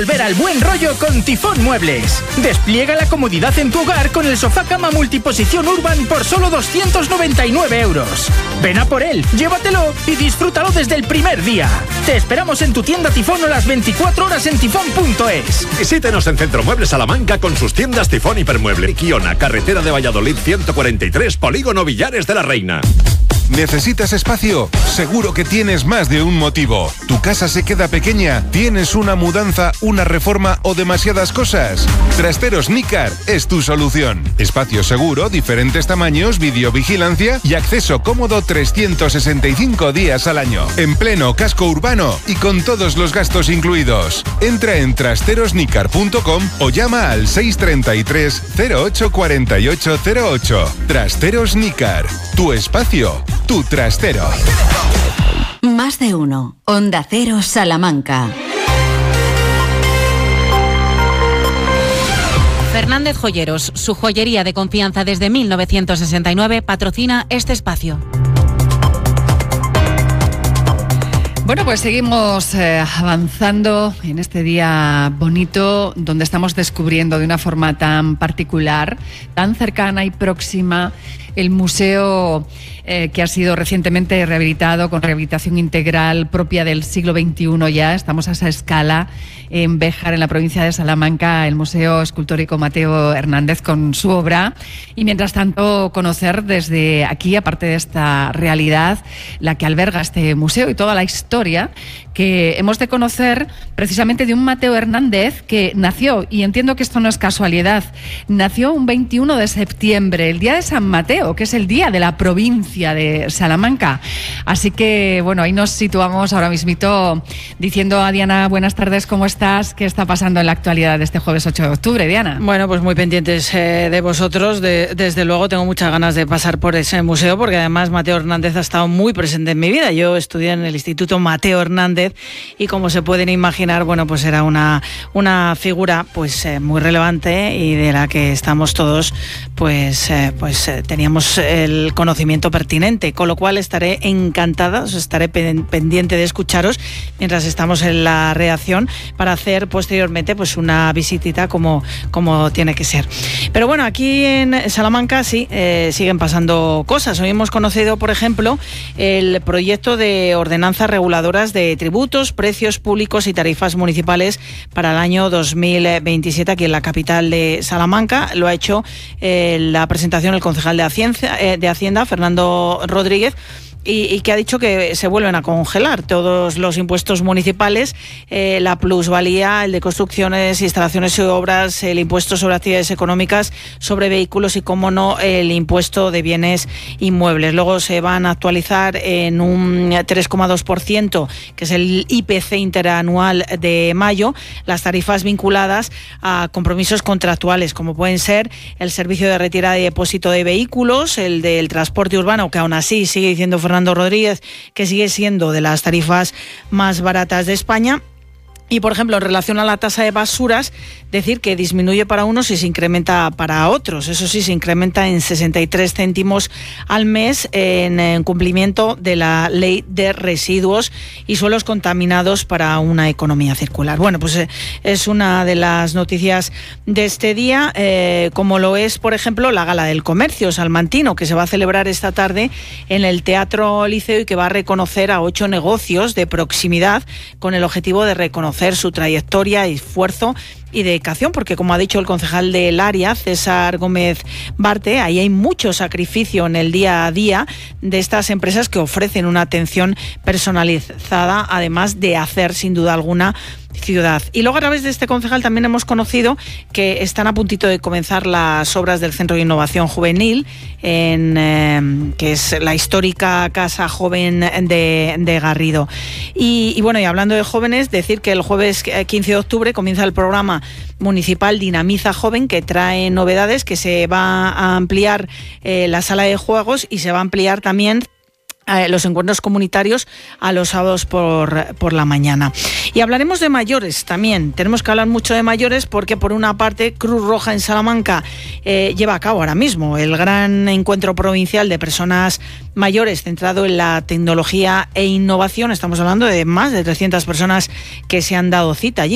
volver al buen rollo con Tifón Muebles. Despliega la comodidad en tu hogar con el sofá cama multiposición Urban por solo 299 euros. Ven a por él, llévatelo y disfrútalo desde el primer día. Te esperamos en tu tienda Tifón o las 24 horas en tifón.es. Visítenos en Centro Muebles Salamanca con sus tiendas Tifón Hipermueble. Quiona, carretera de Valladolid 143, Polígono Villares de la Reina. ¿Necesitas espacio? Seguro que tienes más de un motivo. ¿Tu casa se queda pequeña? ¿Tienes una mudanza, una reforma o demasiadas cosas? Trasteros Nícar es tu solución. Espacio seguro, diferentes tamaños, videovigilancia y acceso cómodo 365 días al año. En pleno casco urbano y con todos los gastos incluidos. Entra en trasterosnicar.com o llama al 633 08 48 08. Trasteros Nícar. Tu espacio. Tu trastero. Más de uno. Onda Cero Salamanca. Fernández Joyeros, su joyería de confianza desde 1969, patrocina este espacio. Bueno, pues seguimos avanzando en este día bonito donde estamos descubriendo de una forma tan particular, tan cercana y próxima el museo que ha sido recientemente rehabilitado con rehabilitación integral propia del siglo XXI ya. Estamos a esa escala en Béjar, en la provincia de Salamanca, el Museo Escultórico Mateo Hernández con su obra. Y mientras tanto, conocer desde aquí, aparte de esta realidad, la que alberga este museo y toda la historia que hemos de conocer precisamente de un Mateo Hernández que nació, y entiendo que esto no es casualidad, nació un 21 de septiembre, el día de San Mateo, que es el día de la provincia de Salamanca. Así que, bueno, ahí nos situamos ahora mismito diciendo a Diana, buenas tardes, ¿cómo estás? ¿Qué está pasando en la actualidad de este jueves 8 de octubre, Diana? Bueno, pues muy pendientes de vosotros. Desde luego tengo muchas ganas de pasar por ese museo porque además Mateo Hernández ha estado muy presente en mi vida. Yo estudié en el Instituto Mateo Hernández y como se pueden imaginar, bueno, pues era una figura pues muy relevante y de la que estamos todos teníamos el conocimiento pertinente, con lo cual estaré encantada, estaré pendiente de escucharos mientras estamos en la redacción para hacer posteriormente pues una visitita como tiene que ser. Pero bueno, aquí en Salamanca sí, siguen pasando cosas. Hoy hemos conocido, por ejemplo, el proyecto de ordenanzas reguladoras de tributos, precios públicos y tarifas municipales para el año 2027 aquí en la capital de Salamanca. Lo ha hecho la presentación el concejal de Hacienda, Fernando Rodríguez, y que ha dicho que se vuelven a congelar todos los impuestos municipales, la plusvalía, el de construcciones, instalaciones y obras, el impuesto sobre actividades económicas, sobre vehículos y, como no, el impuesto de bienes inmuebles. Luego se van a actualizar en un 3,2%, que es el IPC interanual de mayo, las tarifas vinculadas a compromisos contractuales, como pueden ser el servicio de retirada y depósito de vehículos, el del transporte urbano, que aún así sigue diciendo Fernando Rodríguez que sigue siendo de las tarifas más baratas de España. Y, por ejemplo, en relación a la tasa de basuras, decir que disminuye para unos y se incrementa para otros. Eso sí, se incrementa en 63 céntimos al mes en cumplimiento de la ley de residuos y suelos contaminados para una economía circular. Bueno, pues es una de las noticias de este día, como lo es, por ejemplo, la Gala del Comercio salmantino, que se va a celebrar esta tarde en el Teatro Liceo y que va a reconocer a 8 negocios de proximidad con el objetivo de reconocer su trayectoria, esfuerzo y dedicación, porque como ha dicho el concejal del área, César Gómez Barte, ahí hay mucho sacrificio en el día a día de estas empresas que ofrecen una atención personalizada, además de hacer sin duda alguna ciudad. Y luego, a través de este concejal, también hemos conocido que están a puntito de comenzar las obras del Centro de Innovación Juvenil, que es la histórica Casa Joven de Garrido. Y bueno, y hablando de jóvenes, decir que el jueves 15 de octubre comienza el programa municipal Dinamiza Joven, que trae novedades, que se va a ampliar la sala de juegos y se va a ampliar también los encuentros comunitarios a los sábados por la mañana. Y hablaremos de mayores también. Tenemos que hablar mucho de mayores porque, por una parte, Cruz Roja en Salamanca lleva a cabo ahora mismo el gran encuentro provincial de personas mayores centrado en la tecnología e innovación. Estamos hablando de más de 300 personas que se han dado cita allí